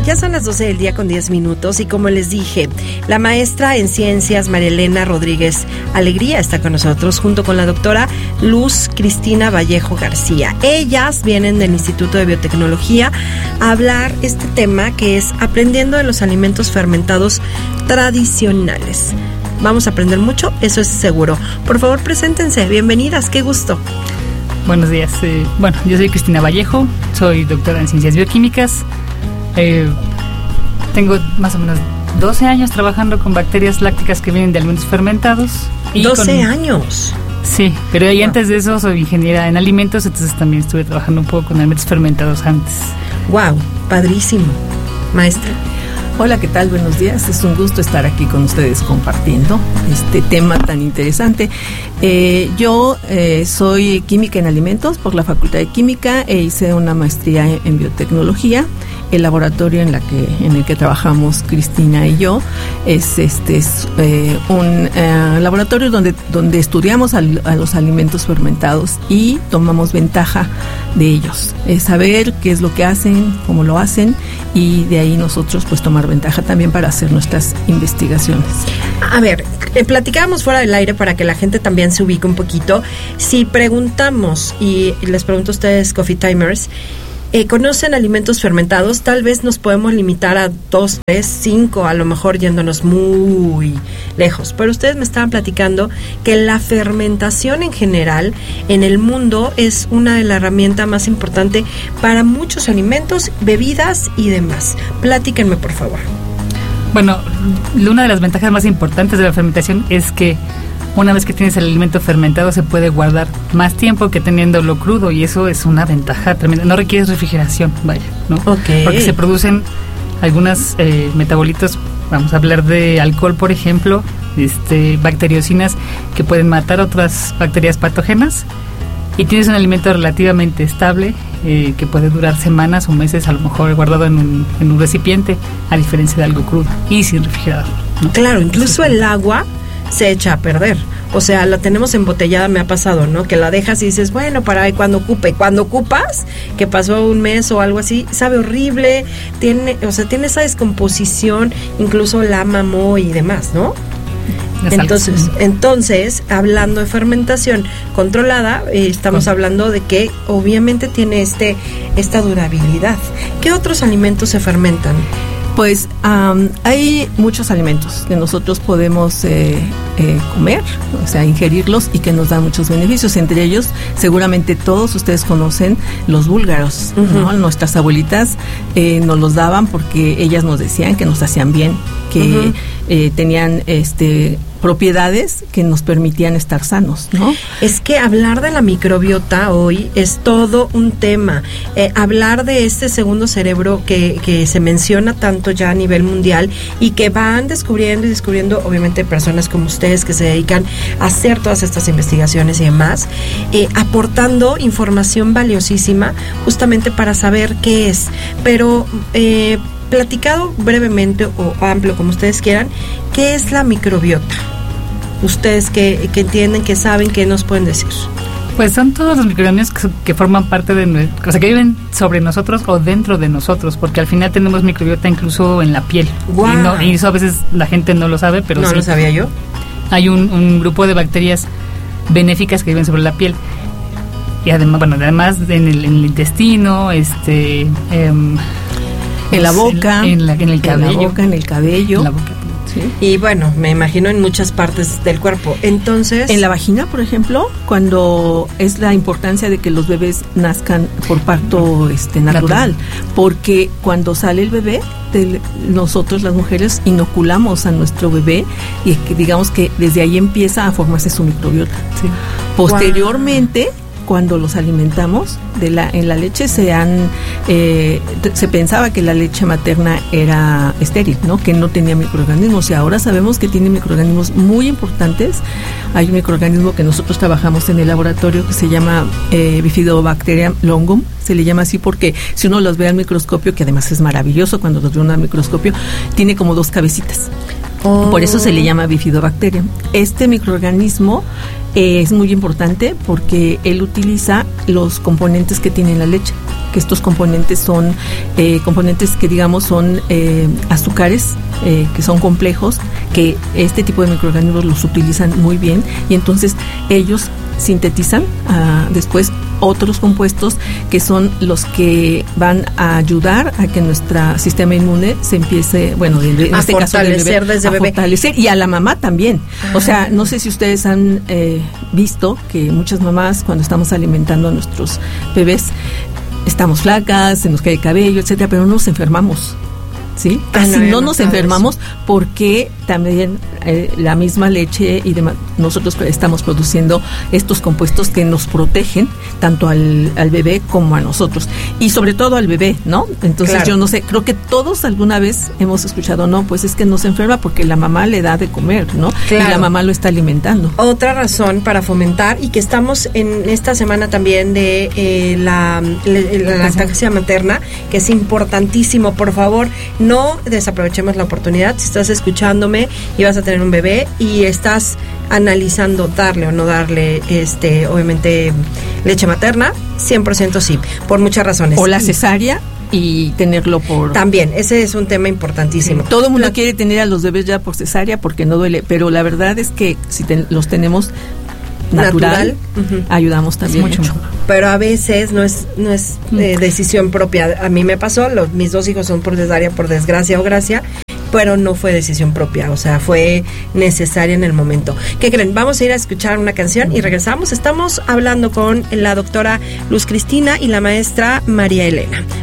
Ya son las 12 del día con 10 minutos y como les dije, la maestra en ciencias María Elena Rodríguez Alegría está con nosotros junto con la doctora Luz Cristina Vallejo García. Ellas vienen del Instituto de Biotecnología a hablar este tema que es aprendiendo de los alimentos fermentados tradicionales. Vamos a aprender mucho, eso es seguro. Por favor, preséntense. Bienvenidas, qué gusto. Buenos días. Yo soy Cristina Vallejo, soy doctora en ciencias bioquímicas. Tengo más o menos 12 años trabajando con bacterias lácticas que vienen de alimentos fermentados. Y 12 años. Sí, pero antes de eso soy ingeniera en alimentos, entonces también estuve trabajando un poco con alimentos fermentados antes. Wow, padrísimo. Maestra. Hola, ¿qué tal? Buenos días. Es un gusto estar aquí con ustedes compartiendo este tema tan interesante. Yo soy química en alimentos por la Facultad de Química e hice una maestría en biotecnología. El laboratorio en el que trabajamos Cristina y yo es un laboratorio donde estudiamos a los alimentos fermentados y tomamos ventaja de ellos, saber qué es lo que hacen, cómo lo hacen, y de ahí nosotros pues tomar ventaja también para hacer nuestras investigaciones. A ver, platicábamos fuera del aire para que la gente también se ubique un poquito. Si preguntamos, y les pregunto a ustedes, Coffee Timers, ¿conocen alimentos fermentados? Tal vez nos podemos limitar a 2, 3, 5, a lo mejor yéndonos muy lejos. Pero ustedes me estaban platicando que la fermentación en general en el mundo es una de las herramientas más importantes para muchos alimentos, bebidas y demás. Platíquenme, por favor. Bueno, una de las ventajas más importantes de la fermentación es que una vez que tienes el alimento fermentado se puede guardar más tiempo que teniéndolo crudo, y eso es una ventaja tremenda. No requieres refrigeración, ¿no? Okay. Porque se producen algunos metabolitos. Vamos a hablar de alcohol, por ejemplo, bacteriocinas que pueden matar otras bacterias patógenas, y tienes un alimento relativamente estable que puede durar semanas o meses, a lo mejor guardado en un recipiente, a diferencia de algo crudo y sin refrigerador, ¿no? Claro, incluso el agua se echa a perder. O sea, la tenemos embotellada, me ha pasado, ¿no? Que la dejas y dices, bueno, para cuando ocupe. Cuando ocupas, que pasó un mes o algo así, sabe horrible, tiene esa descomposición, incluso la mamó y demás, ¿no? Entonces, hablando de fermentación controlada, estamos hablando de que obviamente tiene esta durabilidad. ¿Qué otros alimentos se fermentan? Pues hay muchos alimentos que nosotros podemos comer, o sea, ingerirlos, y que nos dan muchos beneficios. Entre ellos, seguramente todos ustedes conocen los búlgaros, ¿no? Nuestras abuelitas nos los daban porque ellas nos decían que nos hacían bien, que tenían propiedades que nos permitían estar sanos, ¿no? Es que hablar de la microbiota hoy es todo un tema. Hablar de este segundo cerebro que se menciona tanto ya a nivel mundial y que van descubriendo, obviamente, personas como ustedes que se dedican a hacer todas estas investigaciones y demás, aportando información valiosísima justamente para saber qué es. Pero platicado brevemente o amplio, como ustedes quieran, ¿qué es la microbiota? Ustedes que entienden, que saben, ¿qué nos pueden decir? Pues son todos los microorganismos que forman parte o sea, que viven sobre nosotros o dentro de nosotros, porque al final tenemos microbiota incluso en la piel. Wow. Y eso a veces la gente no lo sabe, pero no sí. Lo sabía yo. Hay un grupo de bacterias benéficas que viven sobre la piel. Y además en el intestino, en la boca, en el cabello. En la boca, en el cabello. En la boca. Sí. Y bueno, me imagino en muchas partes del cuerpo. Entonces, en la vagina, por ejemplo, cuando es la importancia de que los bebés nazcan por parto natural, porque cuando sale el bebé, nosotros las mujeres inoculamos a nuestro bebé, y digamos que desde ahí empieza a formarse su microbiota. Sí. Posteriormente, cuando los alimentamos en la leche, se pensaba que la leche materna era estéril, ¿no? Que no tenía microorganismos, y ahora sabemos que tiene microorganismos muy importantes. Hay un microorganismo que nosotros trabajamos en el laboratorio que se llama Bifidobacterium longum. Se le llama así porque si uno los ve al microscopio, que además es maravilloso cuando los ve al microscopio, tiene como 2 cabecitas. Por eso se le llama Bifidobacterium. Este microorganismo es muy importante porque él utiliza los componentes que tiene la leche, que estos componentes son componentes que digamos son azúcares que son complejos, que este tipo de microorganismos los utilizan muy bien y entonces ellos sintetizan después otros compuestos que son los que van a ayudar a que nuestro sistema inmune se empiece, bueno, en este caso del bebé, desde a fortalecer, y a la mamá también. O sea, no sé si ustedes han visto que muchas mamás cuando estamos alimentando a nuestros bebés estamos flacas, se nos cae el cabello, etcétera, pero no nos enfermamos. ¿Sí? Casi no nos enfermamos porque también la misma leche y demás, nosotros estamos produciendo estos compuestos que nos protegen tanto al bebé como a nosotros y sobre todo al bebé, ¿no? Entonces claro. Yo no sé, creo que todos alguna vez hemos escuchado, no, pues es que no se enferma porque la mamá le da de comer, ¿no? Claro. Y la mamá lo está alimentando. Otra razón para fomentar, y que estamos en esta semana también de la lactancia materna, que es importantísimo, por favor, no desaprovechemos la oportunidad. Si estás escuchándome y vas a tener un bebé y estás analizando darle o no darle obviamente leche materna, 100% sí, por muchas razones. O la cesárea y tenerlo por... También, ese es un tema importantísimo. Todo el mundo quiere tener a los bebés ya por cesárea porque no duele, pero la verdad es que si los tenemos natural. Ayudamos también mucho. Pero a veces no es decisión propia. A mí me pasó, mis 2 hijos son por cesárea, por desgracia o gracia, pero no fue decisión propia, o sea, fue necesaria en el momento. ¿Qué creen? Vamos a ir a escuchar una canción y regresamos. Estamos hablando con la doctora Luz Cristina y la maestra María Elena.